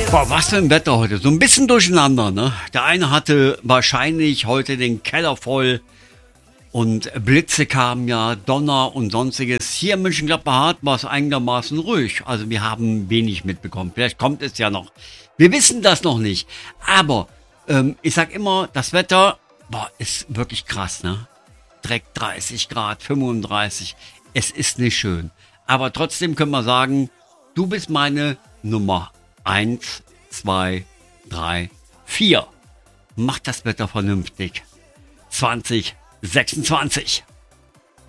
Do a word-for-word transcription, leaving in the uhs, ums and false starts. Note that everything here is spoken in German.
Boah, was für ein Wetter heute. So ein bisschen durcheinander, ne? Der eine hatte wahrscheinlich heute den Keller voll und Blitze kamen ja, Donner und sonstiges. Hier in Mönchengladbach war es einigermaßen ruhig. Also wir haben wenig mitbekommen. Vielleicht kommt es ja noch. Wir wissen das noch nicht. Aber ähm, ich sag immer, das Wetter boah, ist wirklich krass, ne? Direkt dreißig Grad, fünfunddreißig. Es ist nicht schön. Aber trotzdem können wir sagen, du bist meine Nummer eins, zwei, drei, vier. Mach das Wetter vernünftig. zwanzig sechsundzwanzig.